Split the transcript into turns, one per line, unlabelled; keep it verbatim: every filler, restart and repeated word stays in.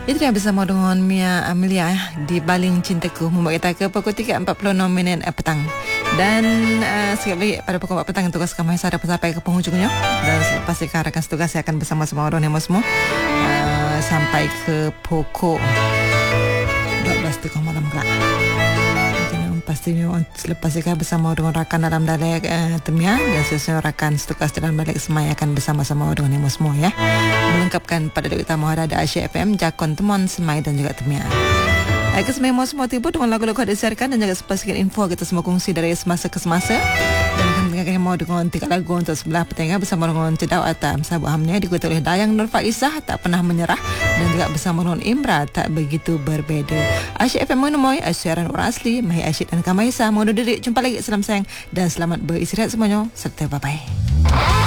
Itu yang bersama dengan Mia Amelia di Baling Cintaku membuat kita ke pukul tiga empat puluh enam minit petang. Dan uh, sekejap lagi pada pukul empat petang tugas kami saya dapat sampai ke penghujungnya. Dan selepas itu rakan setugas saya akan bersama-sama orang yang semua uh, sampai ke pukul dua belas tiga puluh malam kelak. Pastinya selepas itu bersama dengan rakan dalam balik uh, temia dan sesuai rakan setugas dalam balik semai akan bersama-sama dengan yang semua ya. Melengkapkan pada dua utama ada Asia F M, Jakon Temon, Semai dan juga temia. Agar semua semua tiba dengan lagu-lagu yang disiarkan dan juga sepasikit info kita semua kongsi dari semasa ke semasa. Dan akan dengarkan mau dengan tiga lagu untuk sebelah petengah bersama dengan Cedau Atam Sahabat Hamnya dikutuk oleh Dayang Nur Faizah tak pernah menyerah dan juga bersama dengan Imra tak begitu berbeza. Asyik F M menemui siaran orang asli Mahi Asyik dan Kamaisa. Mohon diri jumpa lagi, salam sayang dan selamat beristirahat semuanya serta bye bye.